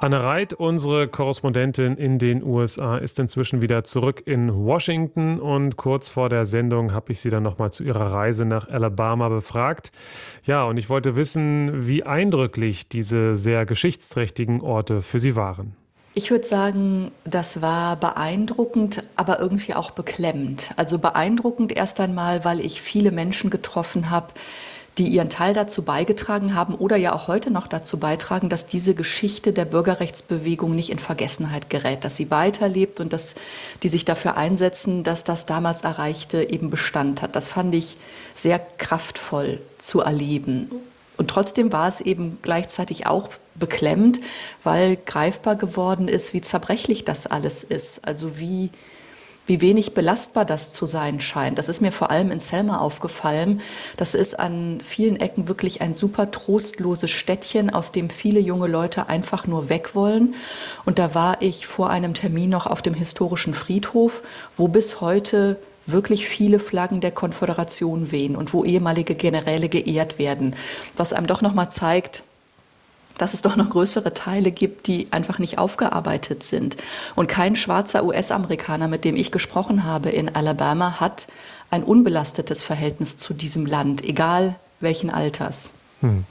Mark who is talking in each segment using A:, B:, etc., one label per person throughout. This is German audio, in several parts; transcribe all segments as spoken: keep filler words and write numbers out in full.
A: Anne Reit, unsere Korrespondentin in den U S A, ist inzwischen wieder zurück in Washington und kurz vor der Sendung habe ich sie dann nochmal zu ihrer Reise nach Alabama befragt. Ja, und ich wollte wissen, wie eindrücklich diese sehr geschichtsträchtigen Orte für sie waren.
B: Ich würde sagen, das war beeindruckend, aber irgendwie auch beklemmend. Also beeindruckend erst einmal, weil ich viele Menschen getroffen habe, die ihren Teil dazu beigetragen haben oder ja auch heute noch dazu beitragen, dass diese Geschichte der Bürgerrechtsbewegung nicht in Vergessenheit gerät, dass sie weiterlebt und dass die sich dafür einsetzen, dass das damals Erreichte eben Bestand hat. Das fand ich sehr kraftvoll zu erleben. Und trotzdem war es eben gleichzeitig auch beklemmend, weil greifbar geworden ist, wie zerbrechlich das alles ist. Also wie, wie wenig belastbar das zu sein scheint. Das ist mir vor allem in Selma aufgefallen. Das ist an vielen Ecken wirklich ein super trostloses Städtchen, aus dem viele junge Leute einfach nur weg wollen. Und da war ich vor einem Termin noch auf dem historischen Friedhof, wo bis heute wirklich viele Flaggen der Konföderation wehen und wo ehemalige Generäle geehrt werden, was einem doch noch mal zeigt, dass es doch noch größere Teile gibt, die einfach nicht aufgearbeitet sind. Und kein schwarzer U S-Amerikaner, mit dem ich gesprochen habe in Alabama, hat ein unbelastetes Verhältnis zu diesem Land, egal welchen Alters.
A: Hm.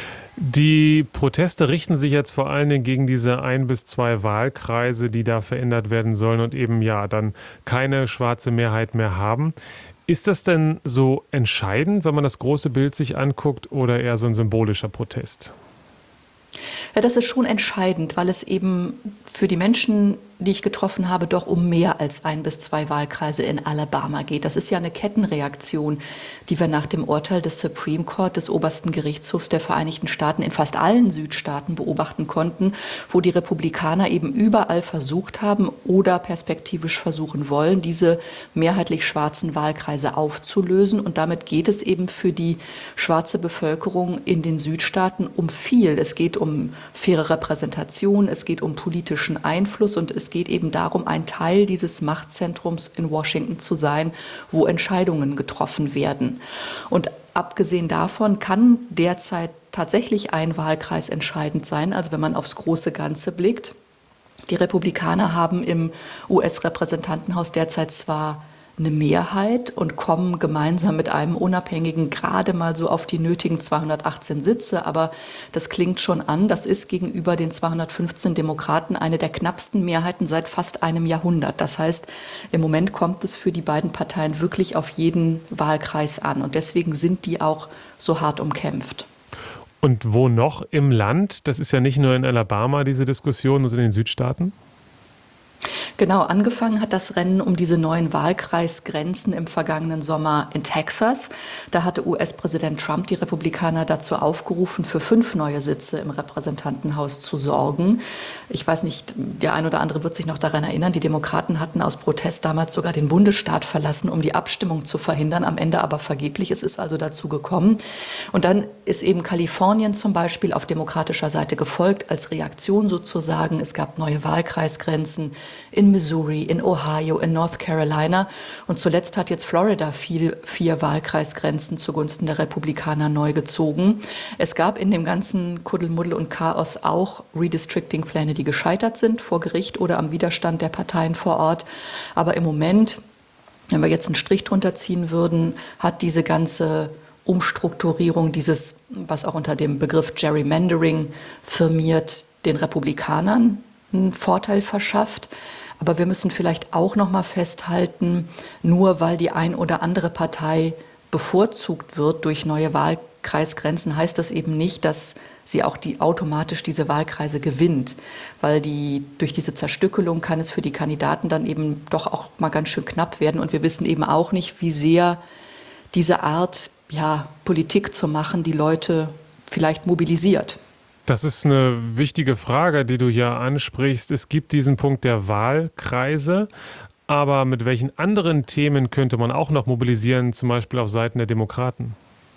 A: Die Proteste richten sich jetzt vor allen Dingen gegen diese ein bis zwei Wahlkreise, die da verändert werden sollen und eben ja dann keine schwarze Mehrheit mehr haben. Ist das denn so entscheidend, wenn man das große Bild sich anguckt, oder eher so ein symbolischer Protest?
B: Ja, das ist schon entscheidend, weil es eben für die Menschen, die ich getroffen habe, doch um mehr als ein bis zwei Wahlkreise in Alabama geht. Das ist ja eine Kettenreaktion, die wir nach dem Urteil des Supreme Court, des obersten Gerichtshofs der Vereinigten Staaten, in fast allen Südstaaten beobachten konnten, wo die Republikaner eben überall versucht haben oder perspektivisch versuchen wollen, diese mehrheitlich schwarzen Wahlkreise aufzulösen. Und damit geht es eben für die schwarze Bevölkerung in den Südstaaten um viel. Es geht um faire Repräsentation, es geht um politischen Einfluss und es geht eben darum, ein Teil dieses Machtzentrums in Washington zu sein, wo Entscheidungen getroffen werden. Und abgesehen davon kann derzeit tatsächlich ein Wahlkreis entscheidend sein, also wenn man aufs große Ganze blickt. Die Republikaner haben im U S-Repräsentantenhaus derzeit zwar eine Mehrheit und kommen gemeinsam mit einem Unabhängigen gerade mal so auf die nötigen zweihundertachtzehn Sitze. Aber das klingt schon an, das ist gegenüber den zweihundertfünfzehn Demokraten eine der knappsten Mehrheiten seit fast einem Jahrhundert. Das heißt, im Moment kommt es für die beiden Parteien wirklich auf jeden Wahlkreis an. Und deswegen sind die auch so hart umkämpft.
A: Und wo noch im Land? Das ist ja nicht nur in Alabama diese Diskussion und in den Südstaaten.
B: Genau, angefangen hat das Rennen um diese neuen Wahlkreisgrenzen im vergangenen Sommer in Texas. Da hatte U S-Präsident Trump die Republikaner dazu aufgerufen, für fünf neue Sitze im Repräsentantenhaus zu sorgen. Ich weiß nicht, der ein oder andere wird sich noch daran erinnern, die Demokraten hatten aus Protest damals sogar den Bundesstaat verlassen, um die Abstimmung zu verhindern, am Ende aber vergeblich. Es ist also dazu gekommen. Und dann ist eben Kalifornien zum Beispiel auf demokratischer Seite gefolgt, als Reaktion sozusagen. Es gab neue Wahlkreisgrenzen in Missouri, in Ohio, in North Carolina. Und zuletzt hat jetzt Florida viel, vier Wahlkreisgrenzen zugunsten der Republikaner neu gezogen. Es gab in dem ganzen Kuddelmuddel und Chaos auch Redistricting-Pläne, die gescheitert sind vor Gericht oder am Widerstand der Parteien vor Ort. Aber im Moment, wenn wir jetzt einen Strich drunter ziehen würden, hat diese ganze Umstrukturierung, dieses, was auch unter dem Begriff Gerrymandering firmiert, den Republikanern einen Vorteil verschafft. Aber wir müssen vielleicht auch noch mal festhalten, nur weil die ein oder andere Partei bevorzugt wird durch neue Wahlkreisgrenzen, heißt das eben nicht, dass sie auch die, automatisch diese Wahlkreise gewinnt. Weil die, durch diese Zerstückelung kann es für die Kandidaten dann eben doch auch mal ganz schön knapp werden. Und wir wissen eben auch nicht, wie sehr diese Art, ja, Politik zu machen, die Leute vielleicht mobilisiert.
A: Das ist eine wichtige Frage, die du ja ansprichst. Es gibt diesen Punkt der Wahlkreise, aber mit welchen anderen Themen könnte man auch noch mobilisieren, zum Beispiel auf Seiten der Demokraten?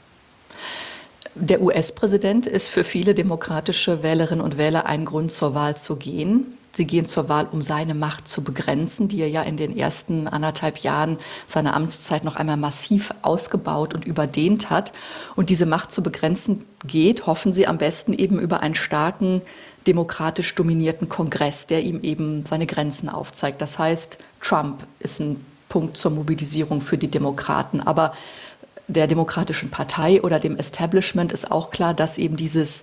B: Der U S-Präsident ist für viele demokratische Wählerinnen und Wähler ein Grund, zur Wahl zu gehen. Sie gehen zur Wahl, um seine Macht zu begrenzen, die er ja in den ersten anderthalb Jahren seiner Amtszeit noch einmal massiv ausgebaut und überdehnt hat. Und diese Macht zu begrenzen geht, hoffen sie am besten eben über einen starken demokratisch dominierten Kongress, der ihm eben seine Grenzen aufzeigt. Das heißt, Trump ist ein Punkt zur Mobilisierung für die Demokraten. Aber der Demokratischen Partei oder dem Establishment ist auch klar, dass eben dieses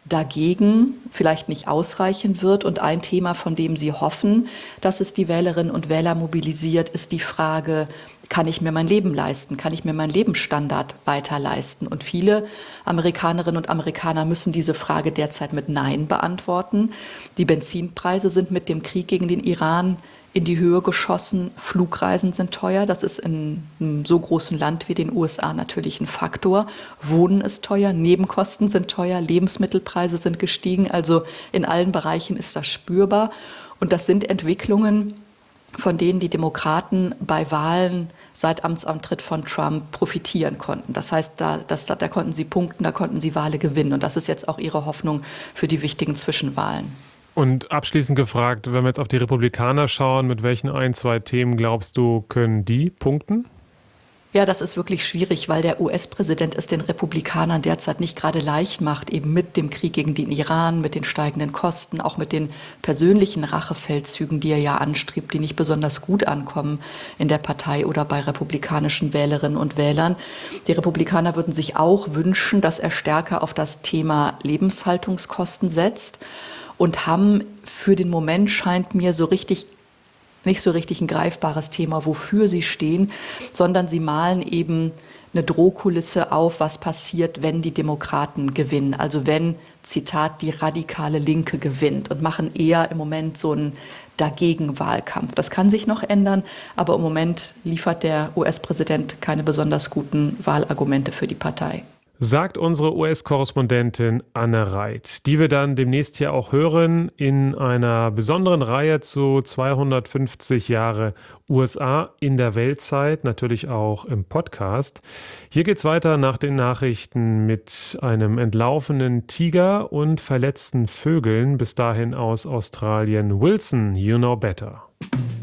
B: Dagegen vielleicht nicht ausreichen wird. Und ein Thema, von dem sie hoffen, dass es die Wählerinnen und Wähler mobilisiert, ist die Frage, kann ich mir mein Leben leisten? Kann ich mir meinen Lebensstandard weiter leisten? Und viele Amerikanerinnen und Amerikaner müssen diese Frage derzeit mit Nein beantworten. Die Benzinpreise sind mit dem Krieg gegen den Iran in die Höhe geschossen. Flugreisen sind teuer. Das ist in einem so großen Land wie den U S A natürlich ein Faktor. Wohnen ist teuer, Nebenkosten sind teuer, Lebensmittelpreise sind gestiegen. Also in allen Bereichen ist das spürbar. Und das sind Entwicklungen, von denen die Demokraten bei Wahlen seit Amtsantritt von Trump profitieren konnten. Das heißt, da, das, da konnten sie punkten, da konnten sie Wahlen gewinnen. Und das ist jetzt auch ihre Hoffnung für die wichtigen Zwischenwahlen.
A: Und abschließend gefragt, wenn wir jetzt auf die Republikaner schauen, mit welchen ein, zwei Themen glaubst du, können die punkten?
B: Ja, das ist wirklich schwierig, weil der U S-Präsident es den Republikanern derzeit nicht gerade leicht macht, eben mit dem Krieg gegen den Iran, mit den steigenden Kosten, auch mit den persönlichen Rachefeldzügen, die er ja anstrebt, die nicht besonders gut ankommen in der Partei oder bei republikanischen Wählerinnen und Wählern. Die Republikaner würden sich auch wünschen, dass er stärker auf das Thema Lebenshaltungskosten setzt und haben für den Moment, scheint mir, so richtig nicht so richtig ein greifbares Thema, wofür sie stehen, sondern sie malen eben eine Drohkulisse auf, was passiert, wenn die Demokraten gewinnen. Also wenn, Zitat, die radikale Linke gewinnt, und machen eher im Moment so einen Dagegen-Wahlkampf. Das kann sich noch ändern, aber im Moment liefert der U S-Präsident keine besonders guten Wahlargumente für die Partei.
A: Sagt unsere U S-Korrespondentin Anne Reit, die wir dann demnächst hier auch hören in einer besonderen Reihe zu zweihundertfünfzig Jahre U S A in der Weltzeit, natürlich auch im Podcast. Hier geht's weiter nach den Nachrichten mit einem entlaufenen Tiger und verletzten Vögeln, bis dahin aus Australien. Wilson, you know better.